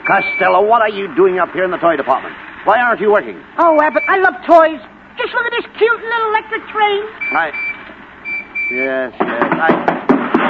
Costello, what are you doing up here in the toy department? Why aren't you working? Oh, Abbott, I love toys. Just look at this cute little electric train. Yes.